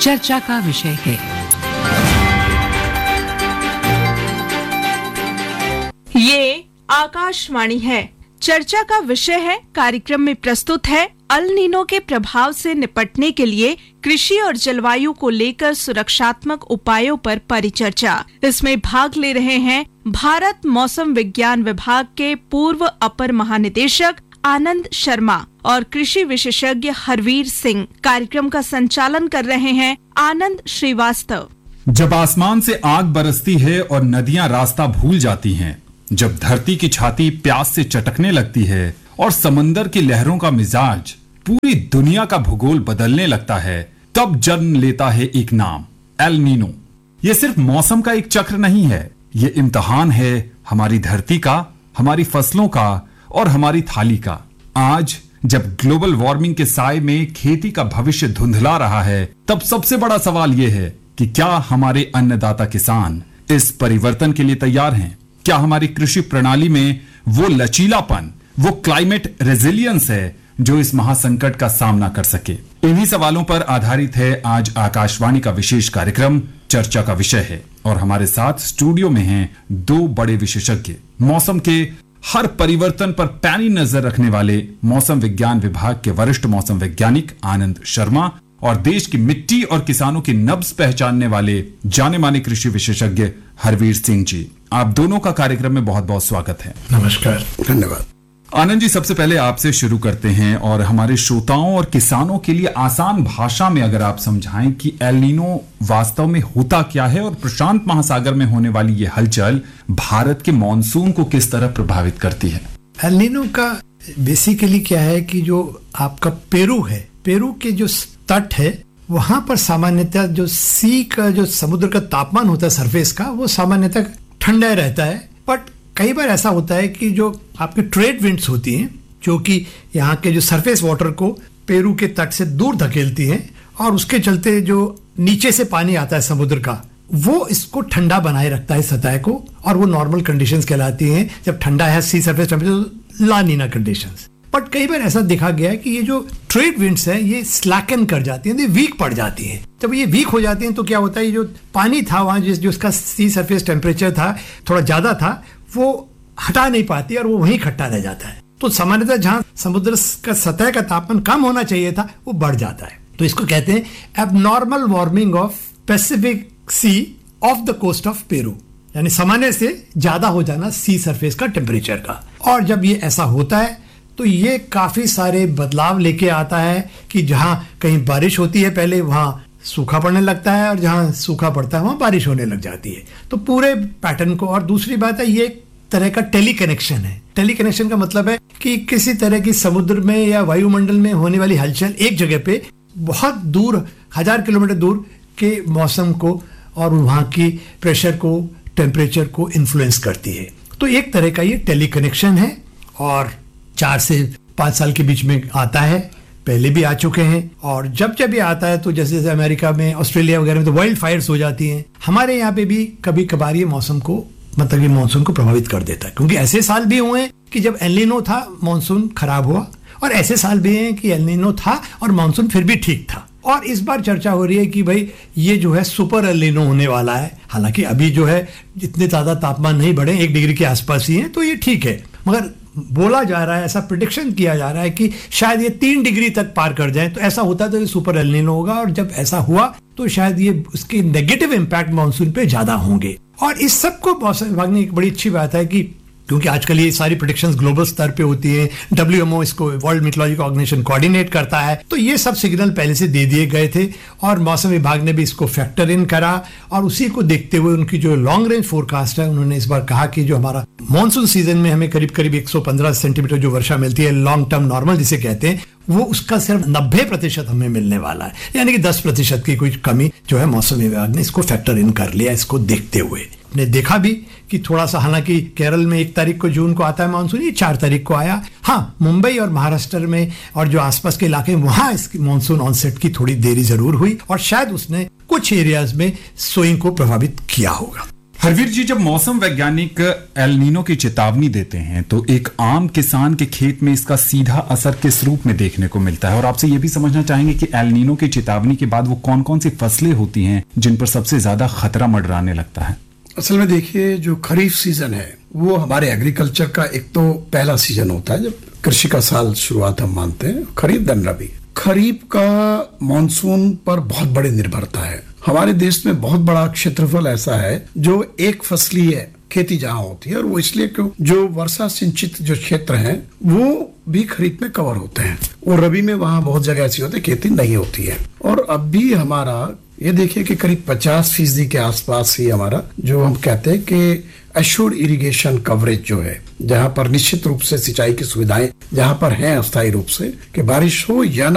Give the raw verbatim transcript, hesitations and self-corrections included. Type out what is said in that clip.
चर्चा का विषय है। ये आकाशवाणी है, चर्चा का विषय है। कार्यक्रम में प्रस्तुत है अल नीनो के प्रभाव से निपटने के लिए कृषि और जलवायु को लेकर सुरक्षात्मक उपायों पर परिचर्चा। इसमें भाग ले रहे हैं भारत मौसम विज्ञान विभाग के पूर्व अपर महानिदेशक आनंद शर्मा और कृषि विशेषज्ञ हरवीर सिंह। कार्यक्रम का संचालन कर रहे हैं आनंद श्रीवास्तव। जब आसमान से आग बरसती है और नदियां रास्ता भूल जाती हैं, जब धरती की छाती प्यास से चटकने लगती है और समंदर की लहरों का मिजाज पूरी दुनिया का भूगोल बदलने लगता है, तब जन्म लेता है एक नाम, एल नीनो। यह सिर्फ मौसम का एक चक्र नहीं है, ये इम्तिहान है हमारी धरती का, हमारी फसलों का और हमारी थाली का। आज जब ग्लोबल वार्मिंग के साए में खेती का भविष्य धुंधला रहा है, तब सबसे बड़ा सवाल यह है कि क्या हमारे अन्नदाता किसान इस परिवर्तन के लिए तैयार हैं? क्या हमारी कृषि प्रणाली में वो लचीलापन, वो क्लाइमेट रेजिलियंस है जो इस महासंकट का सामना कर सके? इन्हीं सवालों पर आधारित है आज आकाशवाणी का विशेष कार्यक्रम चर्चा का विषय है। और हमारे साथ स्टूडियो में हैं दो बड़े विशेषज्ञ, मौसम के हर परिवर्तन पर पैनी नजर रखने वाले मौसम विज्ञान विभाग के वरिष्ठ मौसम वैज्ञानिक आनंद शर्मा और देश की मिट्टी और किसानों की नब्ज पहचानने वाले जाने माने कृषि विशेषज्ञ हरवीर सिंह जी। आप दोनों का कार्यक्रम में बहुत बहुत स्वागत है। नमस्कार, धन्यवाद। आनंद जी, सबसे पहले आपसे शुरू करते हैं और हमारे श्रोताओं और किसानों के लिए आसान भाषा में अगर आप समझाएं कि एल नीनो वास्तव में होता क्या है और प्रशांत महासागर में होने वाली ये हलचल भारत के मॉनसून को किस तरह प्रभावित करती है। एल नीनो का बेसिकली क्या है कि जो आपका पेरू है, पेरू के जो तट है वहां पर सामान्यतः जो सी का जो समुद्र का तापमान होता है सरफेस का, वो सामान्यतः ठंडा रहता है। बट कई बार ऐसा होता है कि जो आपकी ट्रेड विंड्स होती हैं, जो कि यहाँ के जो सरफेस वाटर को पेरू के तट से दूर धकेलती हैं और उसके चलते जो नीचे से पानी आता है समुद्र का, वो इसको ठंडा बनाए रखता है सतह को, और वो नॉर्मल कंडीशंस कहलाती हैं। जब ठंडा है सी surface temperature, La Neena conditions. But कई बार ऐसा देखा गया है कि ये जो ट्रेड विंड्स हैं ये स्लैकन कर जाती हैं, वीक पड़ जाती हैं। जब ये वीक हो जाती हैं तो क्या होता है, ये जो पानी था वहां जिस जो उसका सी सरफेस टेम्परेचर था थोड़ा ज्यादा था, वो हटा नहीं पाती और वो वहीं इकट्ठा रह जाता है। तो सामान्यतः जहां समुद्र का सतह का तापमान कम होना चाहिए था वो बढ़ जाता है। तो इसको कहते हैं abnormal warming of Pacific C of the coast of Peru, यानी सामान्य से ज्यादा हो जाना सी सरफेस का टेम्परेचर का। और जब ये ऐसा होता है तो ये काफी सारे बदलाव लेके आता है कि जहां कहीं बारिश होती है पहले वहां सूखा पड़ने लगता है, और जहां सूखा पड़ता है वहां बारिश होने लग जाती है। तो पूरे पैटर्न को, और दूसरी बात है ये एक तरह का टेली कनेक्शन है। टेली कनेक्शन का मतलब है कि किसी तरह की समुद्र में या वायुमंडल में होने वाली हलचल एक जगह पे बहुत दूर, हजार किलोमीटर दूर के मौसम को और वहां की प्रेशर को, टेम्परेचर को इन्फ्लुएंस करती है। तो एक तरह का ये टेली कनेक्शन है और चार से पांच साल के बीच में आता है, पहले भी आ चुके हैं। और जब जब ये आता है तो जैसे जैसे अमेरिका में, ऑस्ट्रेलिया वगैरह में तो वाइल्ड फायर्स हो जाती हैं, हमारे यहाँ पे भी कभी कभार ये मौसम को, मतलब ये मानसून को प्रभावित कर देता है। क्योंकि ऐसे साल भी हुए हैं कि जब एल नीनो था मानसून खराब हुआ, और ऐसे साल भी हैं कि एल नीनो था और मानसून फिर भी ठीक था। और इस बार चर्चा हो रही है कि भाई ये जो है सुपर एल नीनो होने वाला है। हालांकि अभी जो है जितने ज्यादा तापमान नहीं बढ़े, एक डिग्री के आसपास ही है, तो ये ठीक है। मगर बोला जा रहा है, ऐसा प्रेडिक्शन किया जा रहा है कि शायद ये तीन डिग्री तक पार कर जाए। तो ऐसा होता तो ये सुपर एल नीनो होगा, और जब ऐसा हुआ तो शायद ये उसके नेगेटिव इंपैक्ट मानसून पे ज्यादा होंगे। और इस सब को मौसम विभाग ने एक बड़ी अच्छी बात है कि क्योंकि आजकल ये सारी प्रेडिक्शंस ग्लोबल स्तर पे होती है, डब्ल्यू एम ओ इसको, वर्ल्ड मीटरोलॉजिकल ऑर्गेनाइजेशन, कोऑर्डिनेट करता है, तो ये सब सिग्नल पहले से दे दिए गए थे और मौसम विभाग ने भी इसको फैक्टर इन करा। और उसी को देखते हुए उनकी जो लॉन्ग रेंज फोरकास्ट है, उन्होंने इस बार कहा कि जो हमारा मानसून सीजन में हमें करीब करीब एक सौ पंद्रह सेंटीमीटर जो वर्षा मिलती है, लॉन्ग टर्म नॉर्मल जिसे कहते हैं, वो उसका सिर्फ नब्बे प्रतिशत हमें मिलने वाला है। यानी कि दस प्रतिशत की कोई कमी जो है मौसम विभाग ने इसको फैक्टर इन कर लिया। इसको देखते हुए ने देखा भी कि थोड़ा सा, हालांकि केरल में एक तारीख को जून को आता है मानसून, ये चार तारीख को आया। हाँ, मुंबई और महाराष्ट्र में और जो आसपास के इलाके में वहां इसकी मानसून ऑनसेट की थोड़ी देरी जरूर हुई, और शायद उसने कुछ एरियाज में सोइंग को प्रभावित किया होगा। हरवीर जी, जब मौसम वैज्ञानिक एल नीनो की चेतावनी देते हैं तो एक आम किसान के खेत में इसका सीधा असर किस रूप में देखने को मिलता है? और आपसे यह भी समझना चाहेंगे कि एल नीनो की चेतावनी के बाद वो कौन कौन सी फसलें होती हैं जिन पर सबसे ज्यादा खतरा मंडराने लगता है? असल में देखिए, जो खरीफ सीजन है वो हमारे एग्रीकल्चर का एक तो पहला सीजन होता है, जब कृषि का साल शुरुआत हम मानते हैं। खरीफ देन रबी। खरीफ का मानसून पर बहुत बड़ी निर्भरता है। हमारे देश में बहुत बड़ा क्षेत्रफल ऐसा है जो एक फसलीय खेती जहां होती है, और वो इसलिए क्यों, जो वर्षा सिंचित जो क्षेत्र हैं वो भी खरीफ में कवर होते हैं, और रबी में वहां बहुत जगह ऐसी होती है खेती नहीं होती है। और अब भी हमारा ये देखिए कि करीब पचास फीसदी के आसपास ही हमारा जो हम कहते हैं कि एश्योर्ड इरिगेशन कवरेज जो है, जहां पर निश्चित रूप से सिंचाई की सुविधाएं जहां पर हैं अस्थायी रूप से, कि बारिश हो या